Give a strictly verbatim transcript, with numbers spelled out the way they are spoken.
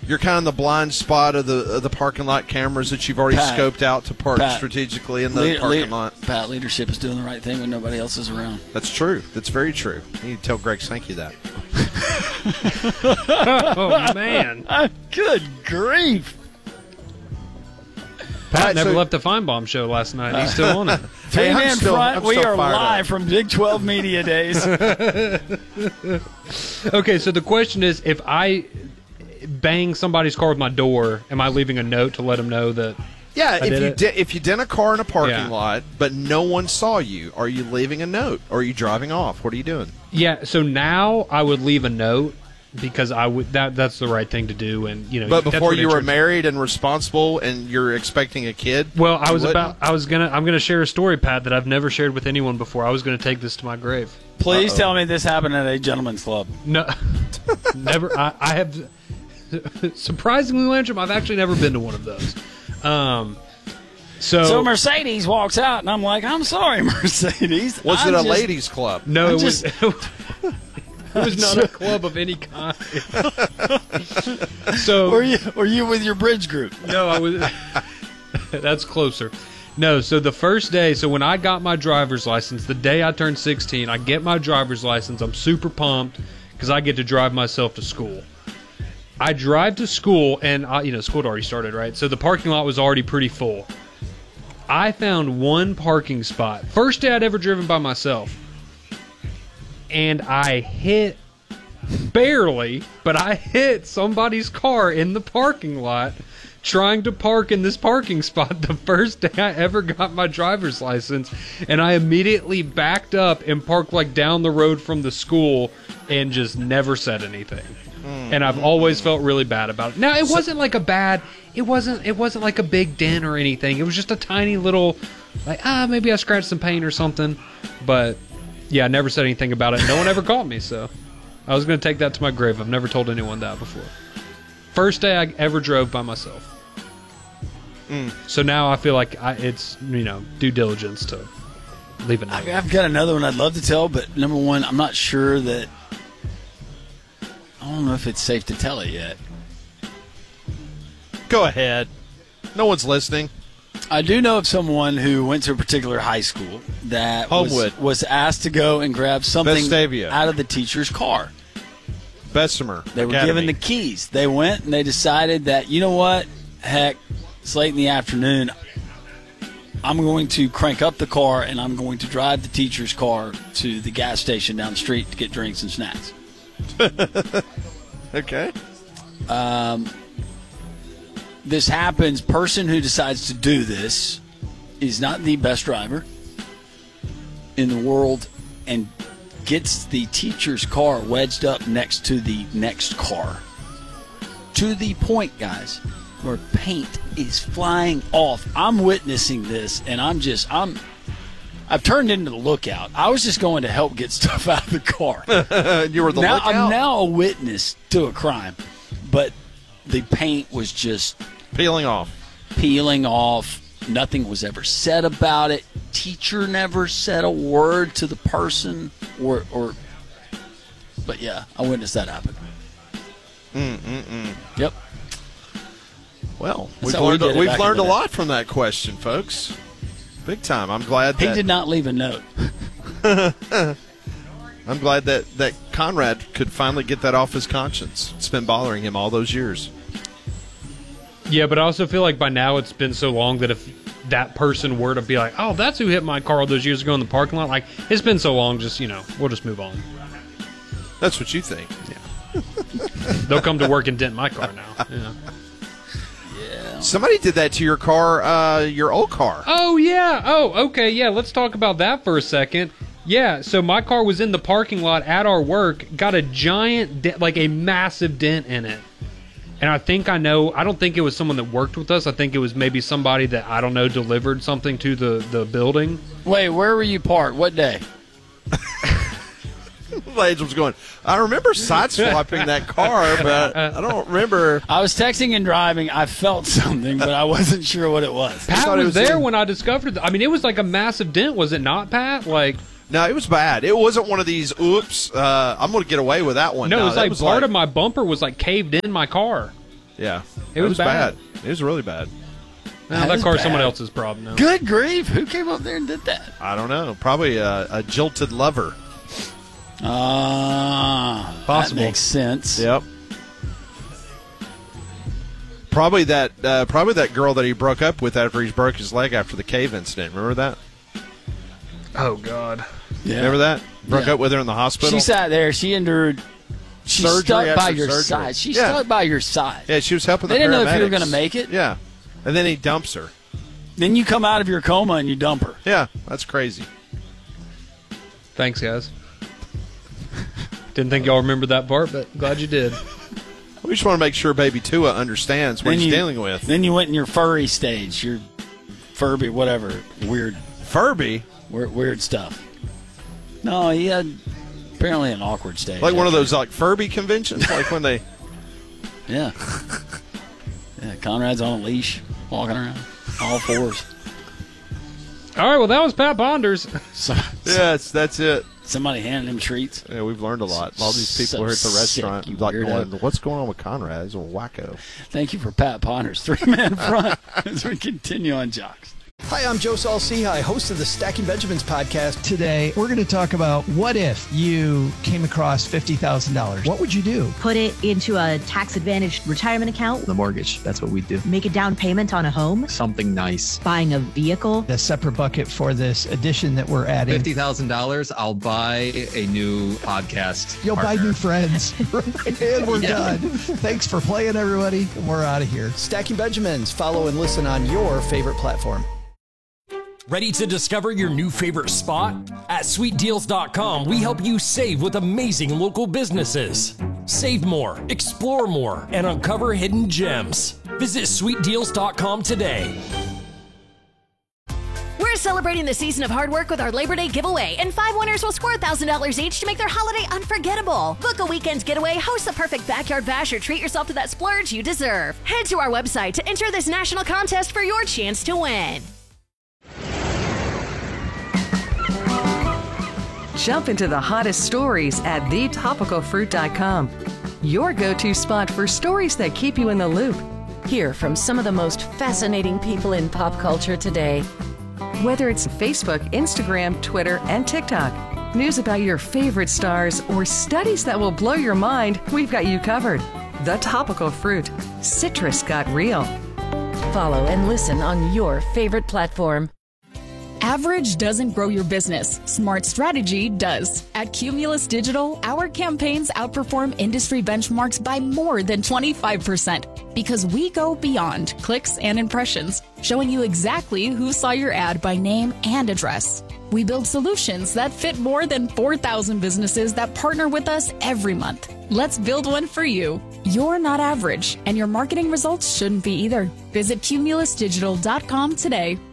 You're kind of the blind spot of the of the parking lot cameras that you've already Pat, scoped out to park Pat, strategically in the lead, parking lead, lot. Pat, leadership is doing the right thing when nobody else is around. That's true. That's very true. You need to tell Greg Sankey that. Oh, man. Good grief. Pat Right, never so- left the Feinbaum show last night. He's still on it. Three Hey, I'm man still- front. I'm We still are fired live up. from Big twelve Media Days. Okay, so the question is, if I bang somebody's car with my door, am I leaving a note to let them know that? Yeah, I if did you it. di- if you dent a car in a parking Yeah. lot, but no one saw you, are you leaving a note? Or are you driving off? What are you doing? Yeah. So now I would leave a note because I would that that's the right thing to do, and you know. But that's before what you were insurance- married and responsible, and you're expecting a kid. Well, I you was wouldn't? about. I was gonna. I'm gonna share a story, Pat, that I've never shared with anyone before. I was gonna take this to my grave. Please Uh-oh. tell me this happened at a gentleman's club. No, never. I, I have surprisingly, Landrum, I've actually never been to one of those. Um, so, So Mercedes walks out, and I'm like, I'm sorry, Mercedes. Was I'm it a just- ladies' club? no, I'm it was. just- It was not a club of any kind. So Were you, were you with your bridge group? no, I was. That's closer. No, so the first day, so when I got my driver's license, the day I turned sixteen, I get my driver's license. I'm super pumped because I get to drive myself to school. I drive to school, and I, you know, school had already started, right? So the parking lot was already pretty full. I found one parking spot. First day I'd ever driven by myself. And I hit, barely, but I hit somebody's car in the parking lot trying to park in this parking spot the first day I ever got my driver's license. And I immediately backed up and parked like down the road from the school and just never said anything. And I've always felt really bad about it. Now, it wasn't like a bad, it wasn't, it wasn't like a big dent or anything. It was just a tiny little, like, ah, maybe I scratched some paint or something. But yeah, I never said anything about it. No one ever caught me, so I was going to take that to my grave. I've never told anyone that before. First day I ever drove by myself. Mm. So now I feel like I, it's, you know, due diligence to leave a note. I've got another one I'd love to tell, but number one, I'm not sure that. I don't know if it's safe to tell it yet. Go ahead. No one's listening. I do know of someone who went to a particular high school that was, Homewood. was asked to go and grab something Vestavia. out of the teacher's car. Bessemer. They were Academy. given the keys. They went and they decided that, you know what? Heck, it's late in the afternoon. I'm going to crank up the car and I'm going to drive the teacher's car to the gas station down the street to get drinks and snacks. Okay. Um, this happens. Person who decides to do this is not the best driver in the world and gets the teacher's car wedged up next to the next car. To the point, guys, where paint is flying off. I'm witnessing this, and I'm just, I'm, I've turned into the lookout. I was just going to help get stuff out of the car. You were the now, lookout? I'm now a witness to a crime, but the paint was just Peeling off. peeling off. Nothing was ever said about it. Teacher never said a word to the person, or, or. But yeah, I witnessed that happen. Mm, mm, mm. Yep. Well, That's we've how we learned, did it we've back in learned the a day. lot from that question, folks. Big time. I'm glad He that did not leave a note. I'm glad that, that Conrad could finally get that off his conscience. It's been bothering him all those years. Yeah, but I also feel like by now it's been so long that if that person were to be like, oh, that's who hit my car all those years ago in the parking lot, like, it's been so long, just, you know, we'll just move on. That's what you think. They'll come to work and dent my car now. Yeah. Somebody did that to your car, uh, your old car. Oh, yeah. Oh, okay. Yeah, let's talk about that for a second. Yeah, so my car was in the parking lot at our work, got a giant, dent, like a massive dent in it. And I think I know, I don't think it was someone that worked with us. I think it was maybe somebody that, I don't know, delivered something to the, the building. Wait, where were you parked? What day? Lage was going, I remember side-swapping that car, but I don't remember. I was texting and driving. I felt something, but I wasn't sure what it was. Pat thought it was, was there in- when I discovered it. I mean, it was like a massive dent, was it not, Pat? Like, No, it was bad. It wasn't one of these, oops, uh, I'm going to get away with that one. no, it was that like part like, of my bumper was like caved in my car. Yeah, It was bad. It was really bad. Well, That that is car's bad. someone else's problem now. Good grief. Who came up there and did that? I don't know. Probably a, a jilted lover. Ah, Possible. That makes sense. Yep. Probably that. Uh, probably that girl that he broke up with after he broke his leg after the cave incident. Remember that? Oh, God. Yeah. Remember that? Broke Yeah. up with her in the hospital. She sat there. She endured. She Surgery stuck by after your surgery. side. She Yeah. stuck by your side. Yeah, she was helping the They didn't know if you were paramedics. gonna make it. Yeah, and then he dumps her. Then you come out of your coma and you dump her. Yeah, that's crazy. Thanks, guys. Didn't think y'all remembered that part, but glad you did. We just want to make sure Baby Tua understands what Then he's you- dealing with. Then you went in your furry stage, your Furby, whatever, weird, Furby, weird, weird stuff. No, he had apparently an awkward stage. like one of after- those like Furby conventions, like when they. Yeah. Yeah, Conrad's on a leash, walking around, all fours. All right, well, that was Pat Ponders. So, Yes, that's it. somebody handing him treats. Yeah, we've learned a lot. All these people So who are at the sick, restaurant, you like, weirdo. going, what's going on with Conrad? He's a wacko. Thank you for Pat Ponders, three-man front, as we continue on Jocks. Hi, I'm Joe Saul-Sehy, host of the Stacking Benjamins podcast. Today, we're going to talk about what if you came across fifty thousand dollars? What would you do? Put it into a tax-advantaged retirement account, The mortgage, that's what we do. make a down payment on a home, Something nice. buying a vehicle. A separate bucket for this addition that we're adding. fifty thousand dollars, I'll buy a new podcast. You'll buy partner. new friends. And we're done. Thanks for playing, everybody. We're out of here. Stacking Benjamins. Follow and listen on your favorite platform. Ready to discover your new favorite spot? At sweet deals dot com, we help you save with amazing local businesses. Save more, explore more, and uncover hidden gems. Visit sweet deals dot com today. We're celebrating the season of hard work with our Labor Day giveaway, and five winners will score one thousand dollars each to make their holiday unforgettable. Book a weekend getaway, host the perfect backyard bash, or treat yourself to that splurge you deserve. Head to our website to enter this national contest for your chance to win. Jump into the hottest stories at the topical fruit dot com. Your go-to spot for stories that keep you in the loop. Hear from some of the most fascinating people in pop culture today. Whether it's Facebook, Instagram, Twitter, and TikTok. News about your favorite stars or studies that will blow your mind, we've got you covered. The Topical Fruit. Citrus got real. Follow and listen on your favorite platform. Average doesn't grow your business. Smart strategy does. At Cumulus Digital, our campaigns outperform industry benchmarks by more than twenty-five percent because we go beyond clicks and impressions, showing you exactly who saw your ad by name and address. We build solutions that fit more than four thousand businesses that partner with us every month. Let's build one for you. You're not average, and your marketing results shouldn't be either. Visit cumulus digital dot com today.